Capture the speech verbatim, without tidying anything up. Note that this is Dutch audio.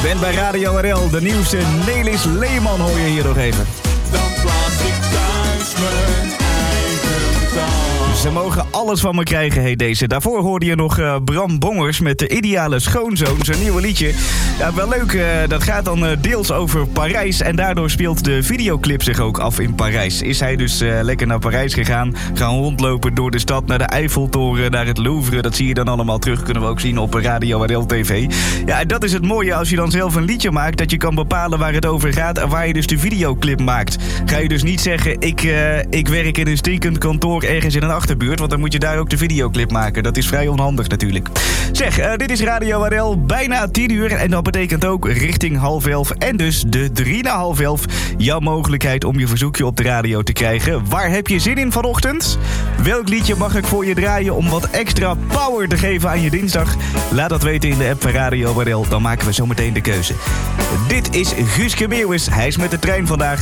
bent bij Radio R L. De nieuwste Nelis Leeman hoor je hier nog even. Dan plaats ik thuis mijn eigen taal. Ze mogen alles van me krijgen, heet deze. Daarvoor hoorde je nog uh, Bram Bongers met de ideale schoonzoon. Zijn nieuwe liedje. Ja, wel leuk. Uh, dat gaat dan uh, deels over Parijs. En daardoor speelt de videoclip zich ook af in Parijs. Is hij dus uh, lekker naar Parijs gegaan. Gaan rondlopen door de stad naar de Eiffeltoren, naar het Louvre. Dat zie je dan allemaal terug. Kunnen we ook zien op Radio R L T V. Ja, en dat is het mooie als je dan zelf een liedje maakt. Dat je kan bepalen waar het over gaat en waar je dus de videoclip maakt. Ga je dus niet zeggen, ik, uh, ik werk in een stinkend kantoor ergens in een achterbuurt. Want dan moet je daar ook de videoclip maken. Dat is vrij onhandig natuurlijk. Zeg, uh, dit is Radio R L. Bijna tien uur. En dat betekent ook richting half elf. En dus de drie na half elf. Jouw mogelijkheid om je verzoekje op de radio te krijgen. Waar heb je zin in vanochtend? Welk liedje mag ik voor je draaien om wat extra power te geven aan je dinsdag? Laat dat weten in de app van Radio R L. Dan maken we zo meteen de keuze. Dit is Guuske Meeuwis. Hij is met de trein vandaag.